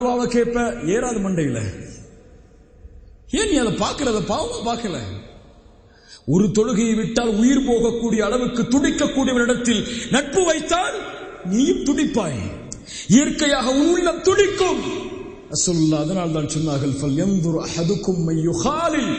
கேட்ப ஏறாது மண்டையில. ஏன் நீ அதை பார்க்கிறத பாவமா பார்க்கல? ஒரு தொழுகையை விட்டால் உயிர் போகக்கூடிய அளவுக்கு துடிக்கக்கூடியவரிடத்தில் நட்பு வைத்தால் நீயும் துடிப்பாய். இயற்கையாக உள்ளம் துடிக்கும். ரசூலுல்லாஹ் அதனால் தான் சொன்னார்கள், ஃபல்யன்துர் அஹதுக்கும் மை யுகாலில்.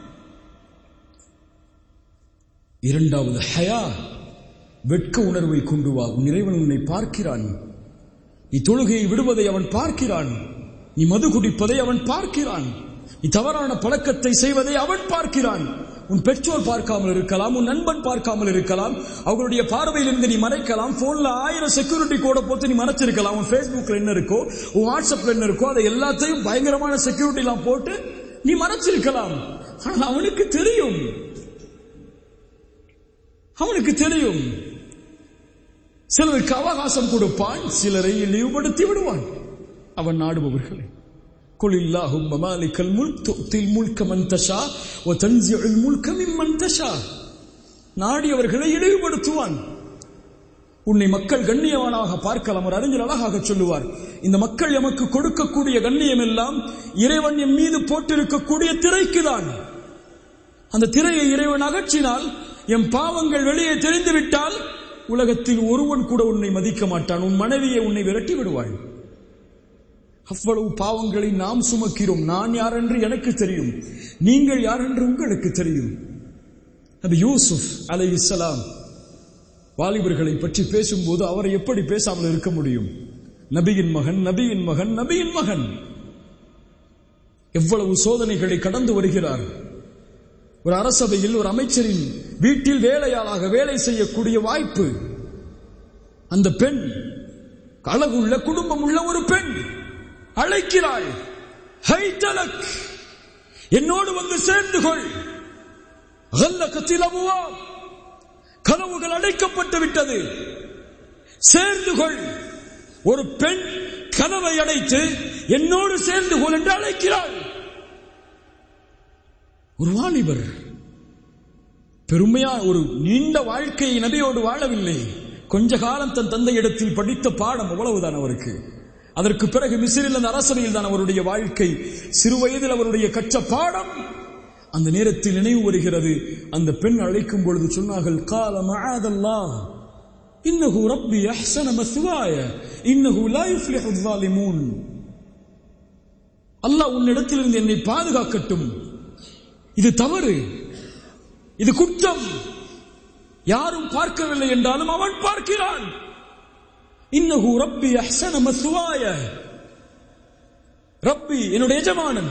இரண்டாவது ஹயா, வெட்க உணர்வை கொண்டு வா. உன் இறைவன் உன்னை பார்க்கிறான். நீ தொழுகையை விடுவதை அவன் பார்க்கிறான். நீ மது குடிப்பதை அவன் பார்க்கிறான். நீ தவறான பழக்கத்தை செய்வதை அவன் பார்க்கிறான். உன் பெற்றோர் பார்க்காமல் இருக்கலாம், உன் நண்பன் பார்க்காமல் இருக்கலாம், அவர்களுடைய பார்வையில் இருந்து நீ மறைக்கலாம். போன்ல 1000 செக்யூரிட்டி கோட போட்டு நீ மறைச்சிருக்கலாம். உன் பேஸ்புக்ல என்ன இருக்கோ, உன் வாட்ஸ்அப்ல என்ன இருக்கோ, அதை எல்லாத்தையும் பயங்கரமான செக்யூரிட்டி எல்லாம் போட்டு நீ மறைச்சிருக்கலாம். ஆனால் அவனுக்கு தெரியும், அவனுக்கு தெரியும். சிலருக்கு அவகாசம் கொடுப்பான், சிலரை இழிவுபடுத்தி விடுவான். அவன் நாடுபவர்களை قل اللهم مالك الملك تؤتي الملك من تشاء وتنزع الملك ممن تشاء. நாடியவர்களை இழிவுபடுத்துவான். உன்னை மக்கள் கண்ணியவானாக பார்க்கலாம். ஒரு அறிஞர் அழகாக சொல்லுவார், இந்த மக்கள் எமக்கு கொடுக்கக்கூடிய கண்ணியம் எல்லாம் இறைவன் என் மீது போட்டிருக்கக்கூடிய திரைக்குதான். அந்த திரையை இறைவன் அகற்றினால், என் பாவங்கள் வெளியே தெரிந்துவிட்டால், உலகத்தில் ஒருவன் கூட உன்னை மதிக்க மாட்டான். உன் மனைவியை உன்னை விரட்டி விடுவாள். அவ்வளவு பாவங்களை நாம் சுமக்கிறோம். நான் யார் என்று எனக்கு தெரியும், நீங்கள் யார் என்று உங்களுக்கு தெரியும். நபி யூசுப் அலைஹிஸ்ஸலாம் வாலிபர்களை பற்றி பேசும்போது அவரை எப்படி பேசாமல் இருக்க முடியும்? நபியின் மகன், நபியின் மகன், நபியின் மகன். எவ்வளவு சோதனைகளை கடந்து வருகிறார். ஒரு அரசவையில் ஒரு அமைச்சரின் வீட்டில் வேலையாளாக வேலை செய்யக்கூடிய வாய்ப்பு. அந்த பெண் அழகுள்ள குடும்பம் உள்ள ஒரு பெண் அழைக்கிறாள். ஹை தலக், என்னோடு வந்து சேர்ந்து கொள். கதவுகள் அடைக்கப்பட்டு விட்டது, சேர்ந்து கொள். ஒரு பெண் கதவை அடைத்து என்னோடு சேர்ந்து கொள் என்று அழைக்கிறாள். ஒரு வாலிபர் பெருமையா ஒரு நீண்ட வாழ்க்கையை நபியோடு வாழவில்லை. கொஞ்ச காலம் தன் தந்தையிடத்தில் படித்த பாடம் அவ்வளவுதான் அவருக்கு. அதற்கு பிறகு மிஸ்ரில் அந்த அரசவையில் தான் அவருடைய வாழ்க்கை. சிறு வயதில் அவருடைய கற்ற பாடம் அந்த நேரத்தில் நினைவு வருகிறது. அந்த பெண் அழைக்கும் பொழுது சொன்னார்கள், கால மஅதல்லாஹ் இன்னஹு ரப்பி அஹ்ஸன மஸ்வாய இன்னஹு லா யுஃப்லிஹு ஸாலிமூன். அல்லாஹ் உன்னிடத்திலிருந்து என்னை பாதுகாக்கட்டும். இது தவறு, இது குற்றம். யாரும் பார்க்கவில்லை என்றாலும் அவன் பார்க்கிறான். இன்னஹு ரப்பி அஹ்ஸன மஸ்வாய, ரப்பி என்னுடைய எஜமானன்.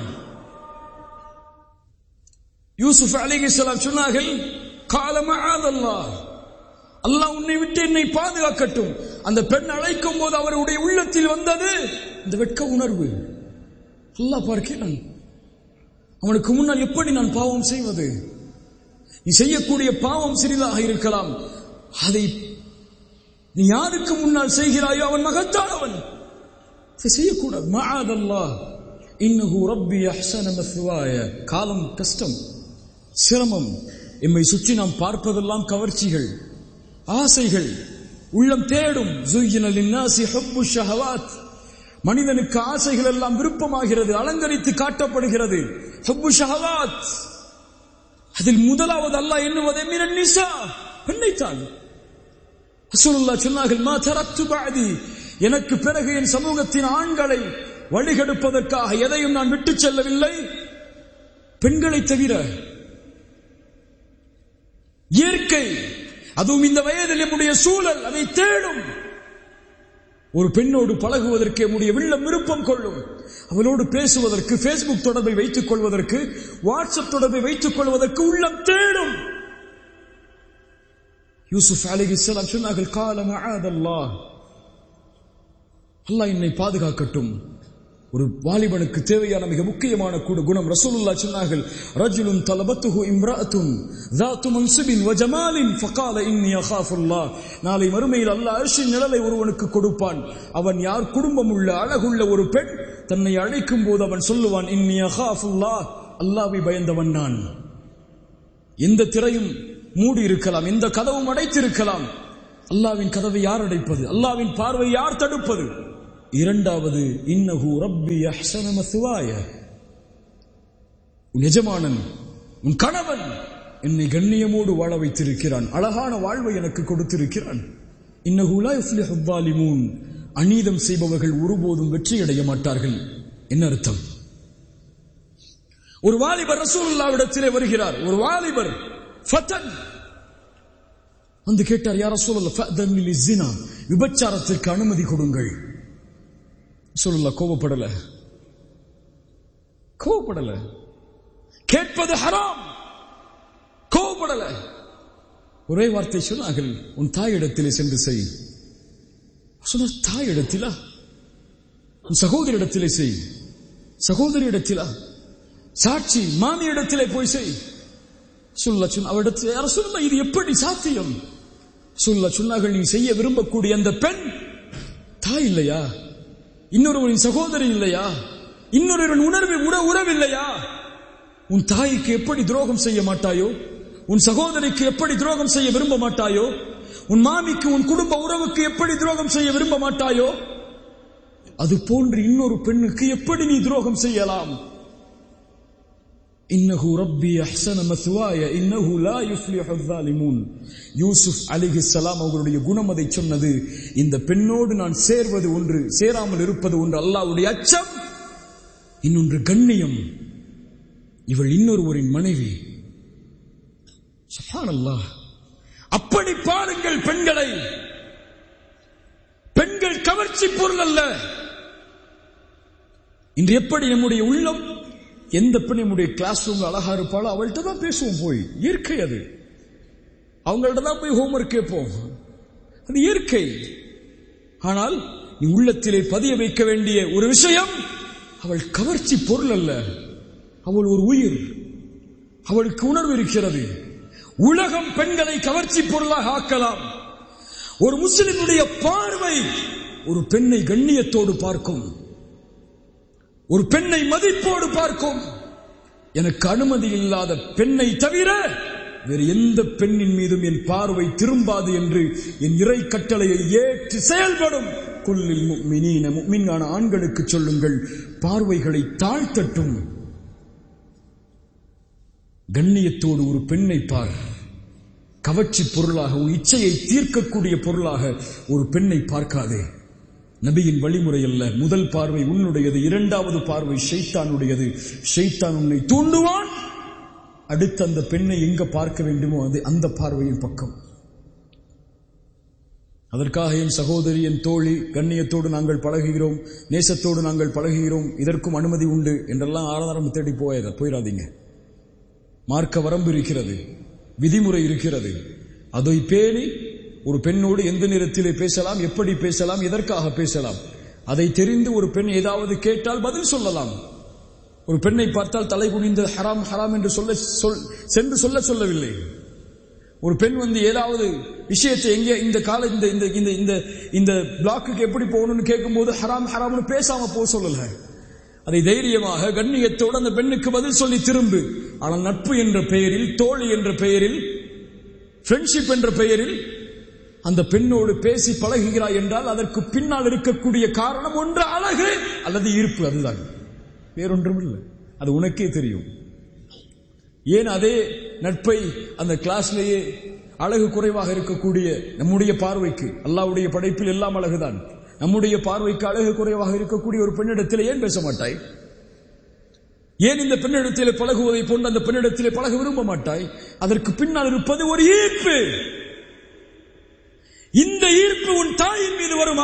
யூசுப் அலைஹிஸ்ஸலாம் சொன்னார்கள், கால மஅதல்லாஹ், அல்லாஹ் உன்னை விட்டு என்னை பாதுகாக்கட்டும். அந்த பெண் அழைக்கும் போது அவருடைய உள்ளத்தில் வந்தது இந்த வெட்க உணர்வு. அல்லாஹ் பார்க்கிறான். அவனுக்கு முன்னால் எப்படி நான் பாவம் செய்வது? நீ செய்யக்கூடிய பாவம் சிறிதாக இருக்கலாம், அதை நீ யாருக்கு முன்னால் செய்கிறாயோ அவன் மகத்தானவன், செய்யக்கூடாது. மஅதல்லாஹ் இன்னஹு ரப்பி அஹ்ஸன மஸ்வாய. காலம் கஷ்டம், சிரமம். எம்மை சுற்றி நாம் பார்ப்பதெல்லாம் கவர்ச்சிகள், ஆசைகள். உள்ளம் தேடும். ஸுய்யின லின்னாஸி ஹுப்பு ஷஹவாத். மனிதனுக்கு ஆசைகள் எல்லாம் விருப்பமாகிறது, அலங்கரித்து காட்டப்படுகிறது. ஹுப்பு ஷஹவாத். அதில் முதலாவது அல்லாஹ் எண்ணுவதே மினன் நிசா, பெண்ணைத்தான். ரசூலுல்லாஹ் சொன்னார்கள், மா தரக்து பஅதி, எனக்கு பிறகு என் சமூகத்தின் ஆண்களை வழிகெடுப்பதற்காக எதையும் நான் விட்டுச் செல்லவில்லை, பெண்களை தவிர. இயற்கை, அதுவும் இந்த வயதில் நம்முடைய சூழல் அதை தேடும். ஒரு பெண்ணோடு பழகுவதற்கு நம்முடைய உள்ளம் விருப்பம் கொள்ளும். அவளோடு பேசுவதற்கு, பேஸ்புக் தொடர்பை வைத்துக் கொள்வதற்கு, வாட்ஸ்அப் தொடர்பை வைத்துக் கொள்வதற்கு உள்ளம் தேடும். யூசுப் அலைஹிஸ்ஸலாம் சொன்னார்கள், கால மஅதல்லாஹ், அல்லாஹ் என்னை பாதுகாக்கட்டும். ஒரு வாலிபனுக்கு தேவையான மிக முக்கியமான குணம். ரசூலுல்லாஹ் சொன்னார்கள், ரஜுலுன் தலபத்துஹு இம்ரஅத்துன் ذات منصب وجمال فقال اني اخاف الله. நாளை மறுமையில் அல்லாஹ் அர்ஷின் நிழலை ஒருவனுக்கு கொடுப்பான். அவன் யார்? குடும்பம் உள்ள அழகுள்ள ஒரு பெண் தன்னை அழைக்கும் போது அவன் சொல்லுவான், இன்னி அகாஃபுல்லாஹ், அல்லாஹ்வை பயந்தவன் நான். எந்த திரையும் மூடி இருக்கலாம், எந்த கதவும் அடைத்திருக்கலாம், அல்லாஹ்வின் கதவை யார் அடைப்பது? அல்லாஹ்வின் பார்வை யார் தடுப்பது? இரண்டாவது இன்னஹு ரப்பி அஹ்ஸன மத்வாய, உன் எஜமானன் உன் கணவன் என்னை கண்ணியமோடு வாழ வைத்திருக்கிறான், அழகான வாழ்வை எனக்கு கொடுத்திருக்கிறான். இன்னஹு லா யுஃப்லிஹு ஸாலிமூன், அநீதம் செய்பவர்கள் ஒருபோதும் வெற்றியடைய மாட்டார்கள். என்ன அர்த்தம்? ஒரு வாலிபர் ரசூலுல்லாஹ்விடத்திலே வருகிறார். ஒரு வாலிபர் ஃபதன் வந்து கேட்டார், யா ரசூலல்லாஹ் ஃபஅதன் லிஸ்ஸினா, விபச்சாரத்திற்கு அனுமதி கொடுங்கள். ரசூலுல்லாஹ் கோபப்படல, கேட்பது ஹராம், கோபப்படல. ஒரே வார்த்தை சொன்னார்கள், உன் தாயிடத்திலே சென்று செய். சொன்ன தாயிடத்திலா? உன் சகோதரிடத்திலே செய். சகோதரியிடத்திலா? சாட்சி மாமியிடத்திலே போய் செய். அவரிடத்தில் யார சொல்ல, இது எப்படி சாத்தியம்? சொன்னார்கள், நீ செய்ய விரும்பக்கூடிய அந்த பெண் தாய் இல்லையா? இன்னொருவரின் சகோதரி இல்லையா? இன்னொருவரின் உறவு இல்லையா? உன் தாய்க்கு எப்படி துரோகம் செய்ய மாட்டாயோ? உன் சகோதரிக்கு எப்படி துரோகம் செய்ய விரும்ப மாட்டாயோ? உன் மாமிக்கு உன் குடும்ப உறவுக்கு எப்படி துரோகம் செய்ய விரும்ப மாட்டாயோ? அது போன்று இன்னொரு பெண்ணுக்கு எப்படி நீ துரோகம் செய்யலாம்? இன்னஹு ரப்பி அஹ்ஸன மத்வாய இன்னஹு லா யுஃப்லிஹு ஸாலிமூன். யூசுப் அலைஹிஸ்ஸலாம் அவர்களுடைய குணம் அதை சொன்னது. இந்த பெண்ணோடு நான் சேர்வது ஒன்று, சேராமல் இருப்பது ஒன்று. அல்லாஹ்வுடைய அச்சம், இன்னொன்று கண்ணியம். இவள் இன்னொருவரின் மனைவி. சுப்ஹானல்லாஹ். அப்படி பாருங்கள் பெண்களை. பெண்கள் கவர்ச்சி பொருள் அல்ல. இன்று எப்படி நம்முடைய உள்ளம், எந்த பெண் நம்முடைய கிளாஸ் ரூம் அழகா இருப்பாளோ அவள்கிட்ட தான் பேசுவோம். போய் இயற்கை அது. அவங்கள்ட்ட தான் போய் ஹோம்வொர்க் கேட்போம். அது இயற்கை. ஆனால் நீ உள்ளத்திலே பதிய வைக்க வேண்டிய ஒரு விஷயம், அவள் கவர்ச்சி பொருள் அல்ல. அவள் ஒரு உயிர். அவளுக்கு உணர்வு இருக்கிறது. உலகம் பெண்களை கவர்ச்சி பொருளாக ஆக்கலாம். ஒரு முஸ்லிமுடைய பார்வை ஒரு பெண்ணை கண்ணியத்தோடு பார்க்கும், ஒரு பெண்ணை மதிப்போடு பார்க்கும். எனக்கு அனுமதி இல்லாத பெண்ணை தவிர வேறு எந்த பெண்ணின் மீதும் என் பார்வை திரும்பாது என்று என் இறை கட்டளையை ஏற்று செயல்படும். குல்லில் முஃமினீன, முஃமினான ஆண்களுக்கு சொல்லுங்கள், பார்வைகளை தாழ்த்தட்டும். கண்ணியத்தோடு ஒரு பெண்ணை பார். கவர்ச்சி பொருளாக, ஒரு இச்சையை தீர்க்கக்கூடிய பொருளாக ஒரு பெண்ணை பார்க்காதே. நபியின் வழிமுறை அல்ல. முதல் பார்வை உன்னுடையது, இரண்டாவது பார்வை ஷைத்தானுடையது. ஷைத்தான் உன்னை தூண்டுவான். அடுத்து அந்த பெண்ணை எங்க பார்க்க வேண்டுமோ அது அந்த பார்வையின் பக்கம். அதற்காக என் சகோதரி, என் தோழி, கண்ணியத்தோடு நாங்கள் பழகுகிறோம், நேசத்தோடு நாங்கள் பழகுகிறோம், இதற்கும் அனுமதி உண்டு என்றெல்லாம் ஆதாரம் தேடி போயிடாதீங்க. மார்க்க வரம்பு இருக்கிறது, விதிமுறை இருக்கிறது. அதை பேணி ஒரு பெண்ணோடு எந்த நேரத்திலே பேசலாம், எப்படி பேசலாம், எதற்காக பேசலாம், அதை தெரிந்து ஒரு பெண் ஏதாவது கேட்டால் பதில் சொல்லலாம். ஒரு பெண்ணை பார்த்தால் தலை குனிந்து ஹராம் ஹராம் என்று சென்று சொல்லவில்லை. ஒரு பெண் வந்து ஏதாவது விஷயத்தை எங்கே இந்த கால இந்த பிளாக்குக்கு எப்படி போகணும்னு கேட்கும் போது ஹராம் ஹராம்னு பேசாம போக சொல்லல. அதை தைரியமாக கண்ணியத்தோடு அந்த பெண்ணுக்கு பதில் சொல்லி திரும்பு. ஆனால் நட்பு என்ற பெயரில், தோழி என்ற பெயரில், ஃப்ரெண்ட்ஷிப் என்ற பெயரில் அந்த பெண்ணோடு பேசி பழகுகிறாய் என்றால் அதற்கு பின்னால் இருக்கக்கூடிய காரணம் ஒன்று அழகு அல்லது ஈர்ப்பு. அதுதான், வேறொன்றும் இல்லை. அது உனக்கே தெரியும். ஏன் அதே நட்பை அந்த கிளாஸ்லேயே அழகு குறைவாக இருக்கக்கூடிய நம்முடைய பார்வைக்கு, அல்லாஹ்வுடைய படைப்பில் எல்லாம் அழகுதான், நம்முடைய பார்வைக்கு அழகு குறைவாக இருக்கக்கூடிய ஒரு பெண்ணிடத்தில் ஏன் பேச மாட்டாய்? ஏன் இந்த பெண்ணிடத்திலே பழகுவதை போன்று அந்த பெண்ணிடத்திலே பழக விரும்ப மாட்டாய்? அதற்கு பின்னால் இருப்பது ஒரு ஈர்ப்பு. இந்த ஈர்ப்பு உன் தாயின் மீது வருமா?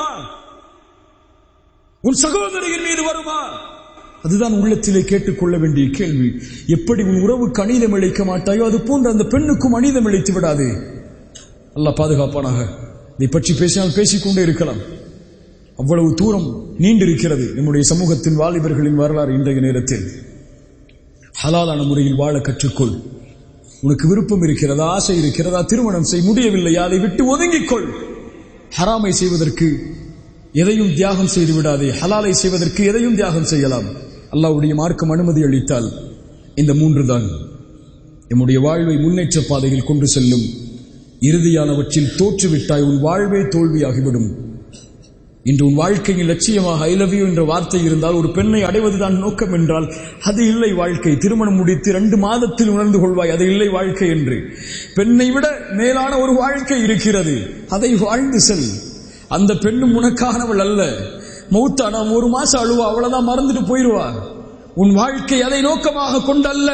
உன் சகோதரியின் மீது வருமா? அதுதான் உள்ளத்திலே கேட்டுக்கொள்ள வேண்டிய கேள்வி. எப்படி உன் உறவுக்கு அநீதம் இழைக்க மாட்டாயோ அது போன்று அந்த பெண்ணுக்கும் அநீதம் இழைத்து விடாதே. அல்லாஹ் பாதுகாப்பானாக. இதை பற்றி பேசினால் பேசிக்கொண்டே இருக்கலாம். அவ்வளவு தூரம் நீண்டிருக்கிறது நம்முடைய சமூகத்தின் வாலிபர்களின் வரலாறு. இன்றைய நேரத்தில் ஹலாலான முறையில் வாழ கற்றுக்கொள். உனக்கு விருப்பம் இருக்கிறதா, ஆசை இருக்கிறதா, திருமணம் செய். முடியவில்லையா, அதை விட்டு ஒதுங்கிக்கொள். ஹராமை செய்வதற்கு எதையும் தியாகம் செய்து விடாதே. ஹலாலை செய்வதற்கு எதையும் தியாகம் செய்யலாம். அல்லாஹ்வுடைய மார்க்கம் அனுமதி அளித்தால் இந்த மூன்று தான் நம்முடைய வாழ்வை முன்னேற்ற பாதையில் கொண்டு செல்லும். இறுதியானவற்றில் தோற்றுவிட்டாய், உன் வாழ்வே தோல்வியாகிவிடும். இன்று உன் வாழ்க்கையின் லட்சியமாக ஐ லவ் யூ என்ற வார்த்தை இருந்தால், ஒரு பெண்ணை அடைவதுதான் நோக்கம் என்றால், அது இல்லை வாழ்க்கை. திருமணம் முடித்து 2 மாதத்தில் உணர்ந்து கொள்வாய் அது இல்லை வாழ்க்கை என்று. பெண்ணை விட மேலான ஒரு வாழ்க்கை இருக்கிறது, அதை வாழ்ந்து செல். அந்த பெண்ணும் உனக்கானவள் அல்ல. மௌத்தானா 1 மாசம் அழுவா, அவ்வளவுதான், மறந்துட்டு போயிடுவா. உன் வாழ்க்கை அதை நோக்கமாக கொண்டல்ல.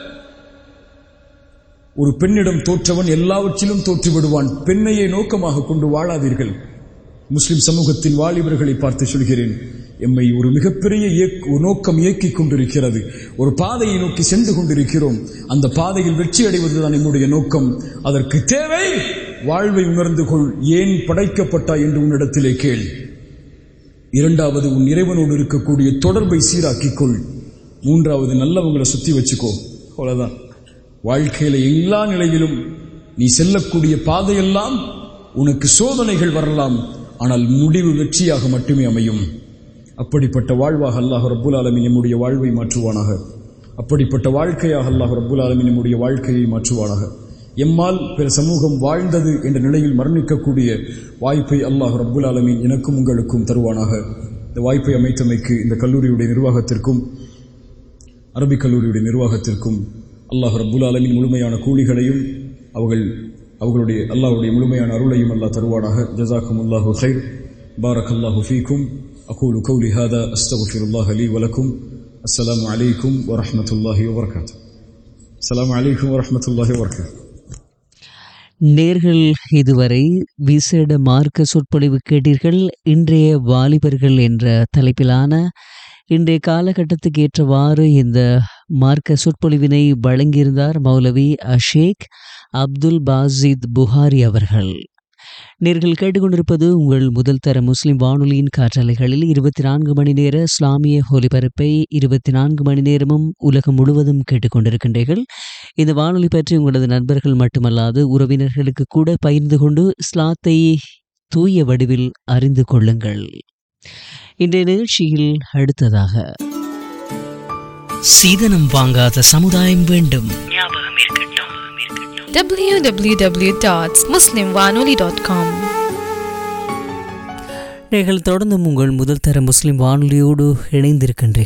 ஒரு பெண்ணிடம் தோற்றவன் எல்லாவற்றிலும் தோற்று விடுவான். பெண்ணையே நோக்கமாக கொண்டு வாழாதீர்கள். முஸ்லிம் சமூகத்தின் வாலிபர்களை பார்த்து சொல்கிறேன், எம்மை ஒரு மிகப்பெரிய நோக்கம் இயக்கிக் கொண்டிருக்கிறது. ஒரு பாதையை நோக்கி சென்று கொண்டிருக்கிறோம். அந்த பாதையில் வெற்றி அடைவதுதான் நம்முடைய நோக்கம். அதற்கு தேவை வாழ்வை உணர்ந்து கொள். ஏன் படைக்கப்பட்டாய் என்று உன்னிடத்திலே கேள். 2வது, உன் இறைவனோடு இருக்கக்கூடிய தொடர்பை சீராக்கிக்கொள். 3வது, நல்லவங்களை சுத்தி வச்சுக்கோ. அவ்வளவுதான். வாழ்க்கையில எல்லா நிலையிலும் நீ செல்லக்கூடிய பாதையெல்லாம் உனக்கு சோதனைகள் வரலாம், ஆனால் முடிவு வெற்றியாக மட்டுமே அமையும். அப்படிப்பட்ட வாழ்வாக அல்லாஹ் ரப்புல் ஆலமீன் நம்முடைய வாழ்வை மாற்றுவானாக. அப்படிப்பட்ட வாழ்க்கையாக அல்லாஹ் ரப்புல் ஆலமீன் நம்முடைய வாழ்க்கையை மாற்றுவானாக. எம்மால் பிற சமூகம் வாழ்ந்தது என்ற நிலையில் மரணிக்கக்கூடிய வாய்ப்பை அல்லாஹ் ரப்புல் ஆலமீன் எனக்கும் உங்களுக்கும் தருவானாக. இந்த வாய்ப்பை அமைத்தமைக்கு இந்த கல்லூரியுடைய நிர்வாகத்திற்கும் அரபிக் கல்லூரியுடைய நிர்வாகத்திற்கும் அல்லாஹ் ரப்புல் ஆலமீன் முழுமையான கூலிகளையும் அவர்களுடைய அல்லாஹ்வுடைய முழுமையான அருளையும் அல்லாஹ் தருவானாக. ஜஸாக்குமுல்லாஹு கைர். பாரக்கல்லாஹு ஃபீக்கும். அகூலு கௌலி ஹாதா அஸ்தக்ஃபிருல்லாஹ லீ வ லக்கும். அஸ்ஸலாமு அலைக்கும் வ ரஹ்மத்துல்லாஹி வ பரகாத்துஹு. அஸ்ஸலாமு அலைக்கும் வ ரஹ்மத்துல்லாஹி வ பரகாத்துஹு. நேர்கள் இதுவரை விசேட மார்க்க சொற்பொழிவு கேட்டீர்கள். இன்றைய வாலிபர்கள் என்ற தலைப்பிலான இன்றைய காலகட்டத்துக்கு ஏற்றவாறு இந்த மார்க்க சொற்பொழிவினை வழங்கியிருந்தார் மௌலவி ஷேக் அப்துல் பாசித் புகாரி அவர்கள். நேர்கள் கேட்டுக்கொண்டிருப்பது உங்கள் முதல் தர முஸ்லிம் வானொலியின் காற்றலைகளில் 24 மணி நேர இஸ்லாமிய ஒலிபரப்பை 24 மணி நேரமும் உலகம் முழுவதும் கேட்டுக்கொண்டிருக்கின்றீர்கள். இந்த வானொலி பற்றி உங்களது நண்பர்கள் மட்டுமல்லாது உறவினர்களுக்கு கூட பகிர்ந்து கொண்டு இஸ்லாத்தை தூய வடிவில் அறிந்து கொள்ளுங்கள். இன்றைய நிகழ்ச்சியில் அடுத்ததாக, சீதனம் வாங்காத சமுதாயம் வேண்டும், ஞாபகம் இருக்கட்டும். www.muslimwanoli.com. நீங்கள் தொடர்ந்து உங்கள் முதல் தர முஸ்லிம் வானொலியோடு இணைந்திருக்கின்றீர்கள்.